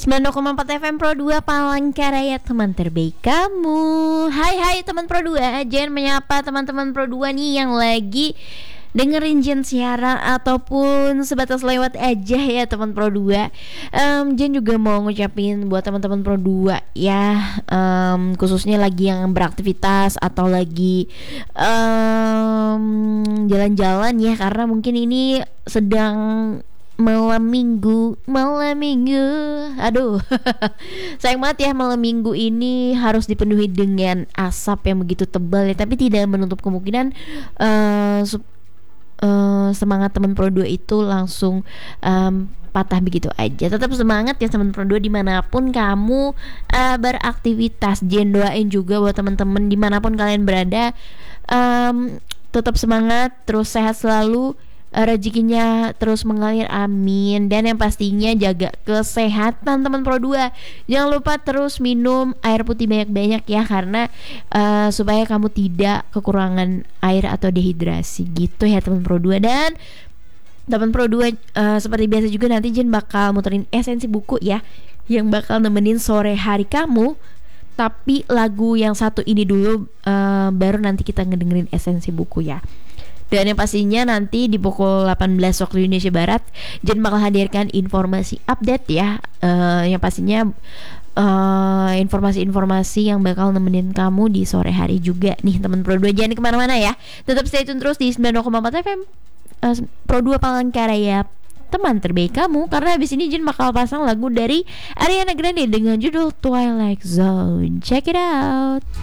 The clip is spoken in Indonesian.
90,4 FM Pro 2 Palangkaraya, teman terbaik kamu. Hai teman Pro 2, Jen menyapa teman-teman Pro 2 nih yang lagi dengerin Jen siaran ataupun sebatas lewat aja ya teman Pro 2. Jen juga mau ngucapin buat teman-teman Pro 2 ya, khususnya lagi yang beraktivitas atau lagi jalan-jalan ya, karena mungkin ini sedang malam minggu. Aduh sayang banget ya, malam minggu ini harus dipenuhi dengan asap yang begitu tebal ya, tapi tidak menutup kemungkinan semangat teman Pro 2 itu langsung patah begitu aja. Tetap semangat ya teman Pro 2 dimanapun kamu beraktivitas. Jen doain juga buat teman-teman dimanapun kalian berada, tetap semangat, terus sehat selalu, rezekinya terus mengalir, amin. Dan yang pastinya jaga kesehatan teman Pro 2. Jangan lupa terus minum air putih banyak-banyak ya, karena supaya kamu tidak kekurangan air atau dehidrasi gitu ya teman Pro 2. Dan teman Pro 2, seperti biasa juga nanti Jen bakal muterin esensi buku ya, yang bakal nemenin sore hari kamu. Tapi lagu yang satu ini dulu, baru nanti kita ngedengerin esensi buku ya. Dan yang pastinya nanti di pukul 18 waktu Indonesia Barat Jen bakal hadirkan informasi update ya, yang pastinya informasi-informasi yang bakal nemenin kamu di sore hari juga nih teman Pro 2. Jangan kemana-mana ya, tetap stay tune terus di 90,4 FM Pro 2 Palangkaraya, teman terbaik kamu. Karena abis ini Jen bakal pasang lagu dari Ariana Grande dengan judul Twilight Zone. Check it out.